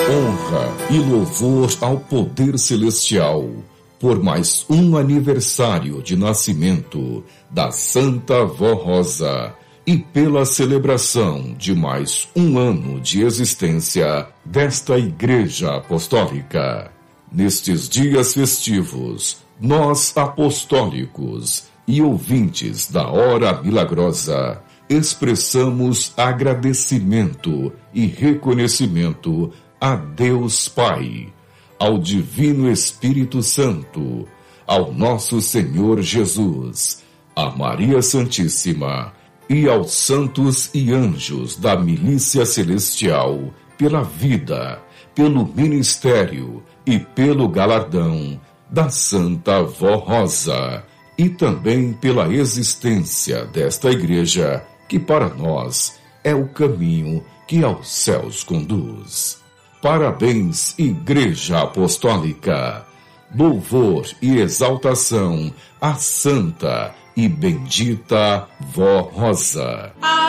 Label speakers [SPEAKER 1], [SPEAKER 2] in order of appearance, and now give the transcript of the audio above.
[SPEAKER 1] Honra e louvor ao poder celestial por mais um aniversário de nascimento da Santa Vó Rosa e pela celebração de mais um ano de existência desta Igreja Apostólica. Nestes dias festivos, nós apostólicos e ouvintes da Hora Milagrosa expressamos agradecimento e reconhecimento a Deus Pai, ao Divino Espírito Santo, ao nosso Senhor Jesus, a Maria Santíssima e aos santos e anjos da milícia celestial pela vida, pelo ministério e pelo galardão da Santa Vó Rosa e também pela existência desta igreja que para nós é o caminho que aos céus conduz. Parabéns, Igreja Apostólica! Louvor e exaltação à Santa e Bendita Vó Rosa.